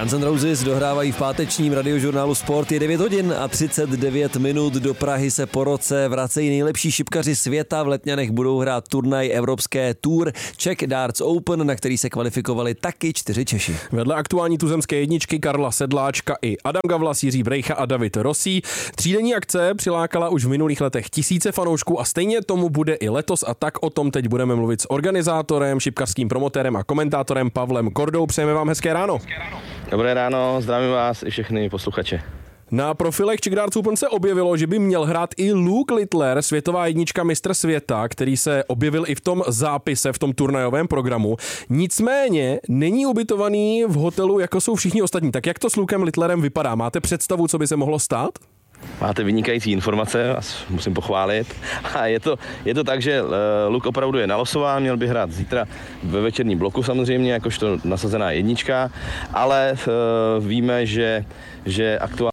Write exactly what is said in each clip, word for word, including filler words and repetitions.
Guns N' Roses dohrávají v pátečním radiožurnálu Sport. Je devět hodin a třicet devět minut. Do Prahy se po roce vracejí nejlepší šipkaři světa. V Letňanech budou hrát turnaj Evropské Tour Czech Darts Open, na který se kvalifikovali taky čtyři Češi. Vedle aktuální tuzemské jedničky Karla Sedláčka i Adam Gavlas, Jiří Brejcha a David Rossi. Třídenní akce přilákala už v minulých letech tisíce fanoušků a stejně tomu bude i letos, a tak o tom teď budeme mluvit s organizátorem, šipkařským promotérem a komentátorem Pavlem Kordou. Přejeme vám hezké ráno. Dobré ráno, zdravím vás i všechny posluchače. Na profilech Czech Darts Open se objevilo, že by měl hrát i Luke Littler, světová jednička mistr světa, který se objevil i v tom zápise, v tom turnajovém programu. Nicméně není ubytovaný v hotelu, jako jsou všichni ostatní. Tak jak to s Lukem Littlerem vypadá? Máte představu, co by se mohlo stát? Máte vynikající informace, vás musím pochválit. A je to, je to tak, že Luke opravdu je nalosován, měl by hrát zítra ve večerním bloku samozřejmě, jakožto nasazená jednička, ale víme, že, že aktuálně...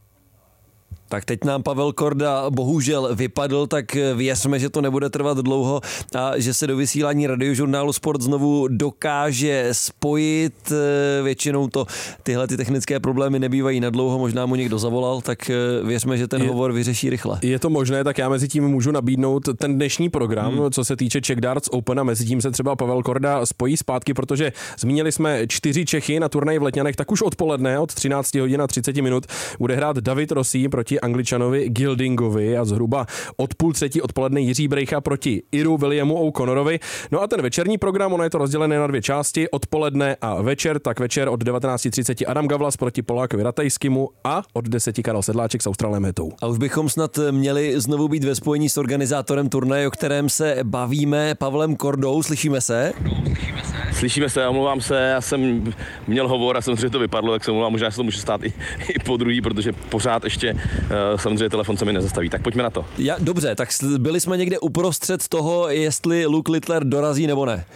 Tak teď nám Pavel Korda bohužel vypadl, tak věřme, že to nebude trvat dlouho a že se do vysílání radiožurnálu Sport znovu dokáže spojit. Většinou to tyhle ty technické problémy nebývají nadlouho, možná mu někdo zavolal, tak věřme, že ten je, hovor vyřeší rychle. Je to možné, tak já mezi tím můžu nabídnout ten dnešní program, hmm. co se týče Czech Darts Open, a mezi tím se třeba Pavel Korda spojí zpátky, protože zmínili jsme čtyři Čechy na turnaji v Letňanech, tak už odpoledne od třináct hodin a třicet minut bude hrát David Rossi proti Angličanovi Gildingovi a zhruba od půl třetí odpoledne Jiří Brejcha proti Iru Williamu O'Connorovi. No a ten večerní program, ono je to rozdělené na dvě části, odpoledne a večer, tak večer od devatenáct třicet Adam Gavlas proti Polákovi Ratajskému a od deseti Karel Sedláček s Australem Hetou. A už bychom snad měli znovu být ve spojení s organizátorem turnaje, o kterém se bavíme, Pavlem Kordou. Slyšíme se? Slyšíme se, omlouvám se, já jsem měl hovor a samozřejmě to vypadlo, tak se omlouvám, možná se to může stát i, i po druhý, protože pořád ještě uh, samozřejmě telefon se mi nezastaví. Tak pojďme na to. Ja, dobře, tak byli jsme někde uprostřed toho, jestli Luke Littler dorazí nebo ne.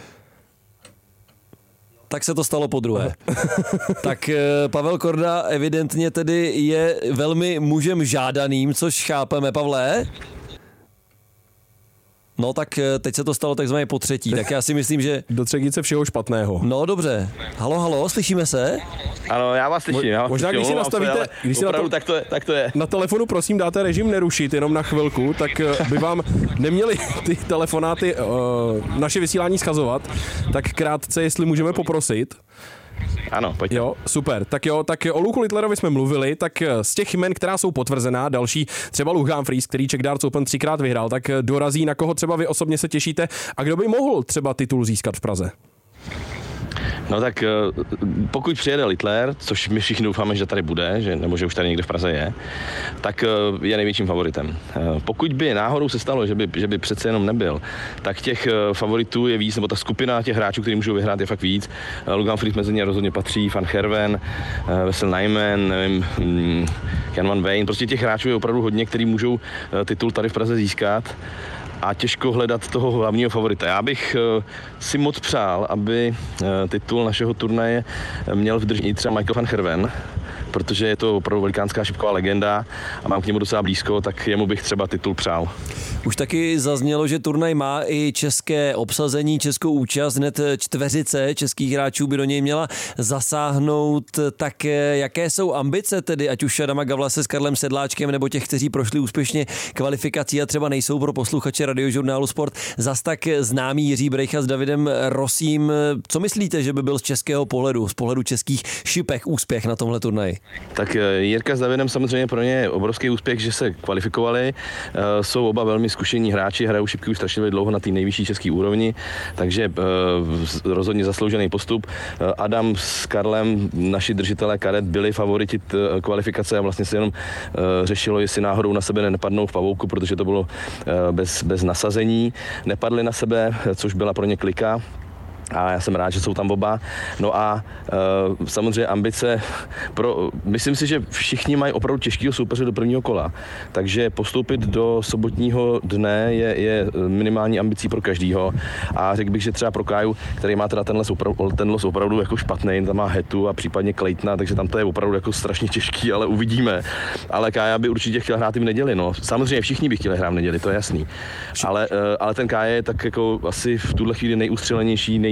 Tak se to stalo po druhé. Tak Pavel Korda evidentně tedy je velmi mužem žádaným, což chápeme, Pavle. No tak teď se to stalo takzvaně po třetí, tak já si myslím, že... Do třetice všeho špatného. No dobře. Halo, halo, slyšíme se? Ano, já vás slyším. Já vás Možná, slyším, když si nastavíte... se, když si opravdu, na to, tak, to je, tak to je. Na telefonu prosím dáte režim nerušit jenom na chvilku, tak by vám neměli ty telefonáty uh, naše vysílání schazovat. Tak krátce, jestli můžeme poprosit. Ano, pojďte. Jo, super. Tak jo, tak o Luku Littlerovi jsme mluvili, tak z těch jmen, která jsou potvrzená, další, třeba Luke Humphries, který Czech Darts Open třikrát vyhrál, tak dorazí, na koho třeba vy osobně se těšíte a kdo by mohl třeba titul získat v Praze? No tak pokud přijede Littler, což my všichni doufáme, že tady bude, že, nebo že už tady někde v Praze je, tak je největším favoritem. Pokud by náhodou se stalo, že by, že by přece jenom nebyl, tak těch favoritů je víc, nebo ta skupina těch hráčů, kteří můžou vyhrát, je fakt víc. Luke Humphries mezi ně rozhodně patří, Van Herven, Wessel Nijman, nevím, Jan van Veen, prostě těch hráčů je opravdu hodně, kteří můžou titul tady v Praze získat. A těžko hledat toho hlavního favorita. Já bych uh, si moc přál, aby uh, titul našeho turnaje měl v držení třeba Michael van Herven, protože je to opravdu velikánská šipková legenda a mám k němu docela blízko, tak jemu bych třeba titul přál. Už taky zaznělo, že turnaj má i české obsazení, českou účast, hned čtveřice českých hráčů by do něj měla zasáhnout. Tak jaké jsou ambice tedy, ať už Adama Gavlase s Karlem Sedláčkem, nebo těch, kteří prošli úspěšně kvalifikací a třeba nejsou pro posluchače radiožurnálu Sport zas tak známý Jiří Brejcha s Davidem Rossím. Co myslíte, že by byl z českého pohledu, z pohledu českých šipek úspěch na tomhle turnaji? Tak Jirka s Davidem samozřejmě pro ně je obrovský úspěch, že se kvalifikovali. Jsou oba velmi zkušení hráči, hrajou šipky už strašně dlouho na té nejvyšší české úrovni, takže rozhodně zasloužený postup. Adam s Karlem, naši držitelé karet, byli favoriti kvalifikace a vlastně se jenom řešilo, jestli náhodou na sebe nepadnou v pavouku, protože to bylo bez, bez nasazení. Nepadli na sebe, což byla pro ně klika. A já jsem rád, že jsou tam oba. No a e, samozřejmě ambice pro, myslím si, že všichni mají opravdu těžkého soupeře do prvního kola. Takže postoupit do sobotního dne je, je minimální ambicí pro každýho. A řekl bych, že třeba pro Káju, který má teda ten les opravdu, ten los opravdu jako špatný, tam má Hetu a případně Claytona, takže tam to je opravdu jako strašně těžký, ale uvidíme. Ale Kája by určitě chtěl hrát i v neděli. No. Samozřejmě všichni by chtěli hrát v neděli, to je jasný. Ale, e, ale ten Kája je tak jako asi v tuhle chvíli nejustřelenější, nejlíp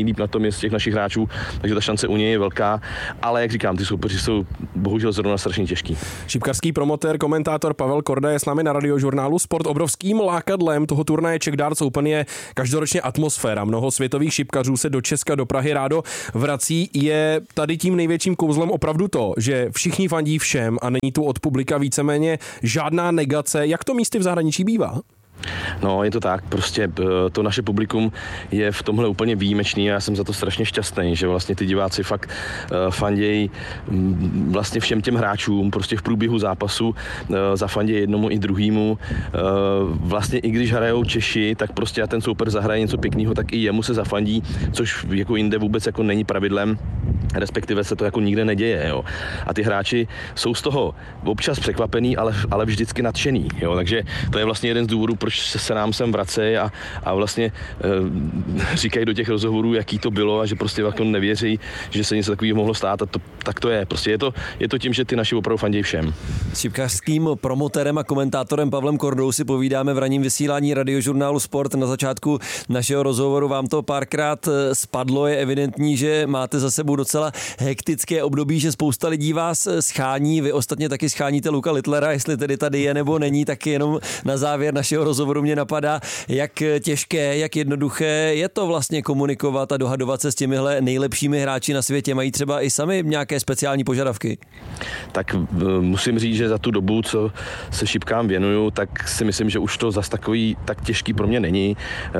nejlíp na tom je z těch našich hráčů, takže ta šance u něj je velká, ale jak říkám, ty soupeři jsou bohužel zrovna strašně těžký. Šipkařský promotér, komentátor Pavel Korda je s námi na Radiožurnálu Sport. Obrovským lákadlem toho turnaje Czech Darts Open je každoročně atmosféra. Mnoho světových šipkařů se do Česka, do Prahy rádo vrací. Je tady tím největším kouzlem opravdu to, že všichni fandí všem a není tu od publika víceméně žádná negace. Jak to místy v zahraničí bývá? No, je to tak, prostě to naše publikum je v tomhle úplně výjimečný a já jsem za to strašně šťastný, že vlastně ty diváci fakt uh, fandějí vlastně všem těm hráčům, prostě v průběhu zápasu uh, zafandějí jednomu i druhému. Uh, vlastně i když hrajou Češi, tak prostě a ten soupeř zahraje něco pěkného, tak i jemu se zafandí, což jako jinde vůbec jako není pravidlem, respektive se to jako nikde neděje, jo. A ty hráči jsou z toho občas překvapený, ale, ale vždycky nadšený, jo. Takže to je vlastně jeden z důvodů, proč se, se nám sem vracejí a, a vlastně e, říkají do těch rozhovorů, jaký to bylo a že prostě jako nevěří, že se něco takového mohlo stát a to, tak to je. Prostě je to, je to tím, že ty naši opravdu fandějí všem. S šipkařským promotérem a komentátorem Pavlem Kordou si povídáme v ranním vysílání Radiožurnálu Sport. Na začátku našeho rozhovoru vám to párkrát spadlo. Je evidentní, že máte za sebou docela hektické období, že spousta lidí vás schání. Vy ostatně taky scháníte Luka Littlera, jestli tedy tady je nebo není, tak jenom na závěr našeho rozhovoru mě napadá, jak těžké, jak jednoduché je to vlastně komunikovat a dohadovat se s těmihle nejlepšími hráči na světě. Mají třeba i sami nějaké speciální požadavky? Tak musím říct, že za tu dobu, co se šipkám věnuju, tak si myslím, že už to zas takový tak těžký pro mě není.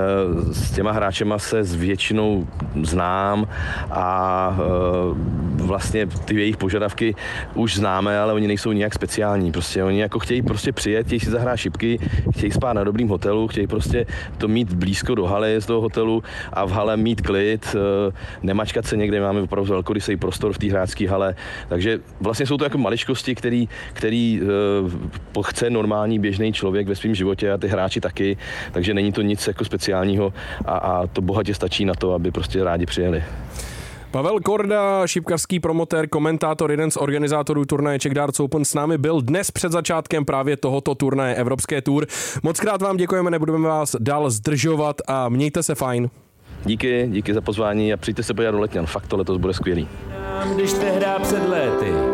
S těma hráčema se s většinou znám a vlastně ty jejich požadavky už známe, ale oni nejsou nijak speciální. Prostě oni jako chtějí prostě přijet, chtějí si zahrát šipky, chtějí spát na dobrým hotelu, chtějí prostě to mít blízko do haly z toho hotelu a v hale mít klid, nemačkat se někde, máme opravdu velkorysý prostor v té hráčské hale, takže vlastně jsou to jako maličkosti, který, který uh, chce normální běžný člověk ve svém životě a ty hráči taky, takže není to nic jako speciálního a, a to bohatě stačí na to, aby prostě rádi přijeli. Pavel Korda, šipkařský promotér, komentátor, jeden z organizátorů turnaje Czech Darts Open s námi byl dnes před začátkem právě tohoto turnaje Evropské Tour. Mockrát vám děkujeme, nebudeme vás dál zdržovat a mějte se fajn. Díky, díky za pozvání a přijďte se podívat do Letňan, fakt to letos bude skvělý. Když tehdy před léty